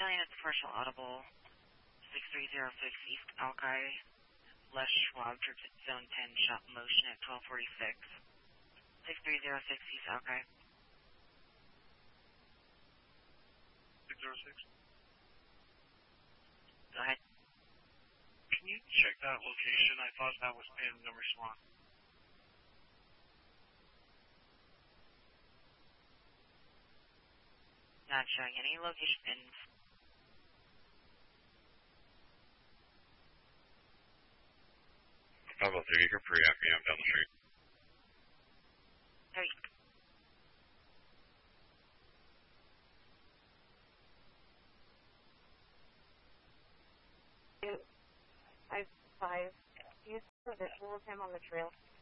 Calling at the Partial Audible, 6306 East Alki, Les Schwab, Zone 10, shop motion at 1246. 6306 East Alki. 606. Go ahead. Can you check that location? I thought that was pin number Swan. Not showing any location pins. How about there? You can pre-act me. I'm down the street. Hey. I 5. Do you see the visual of him on the trail?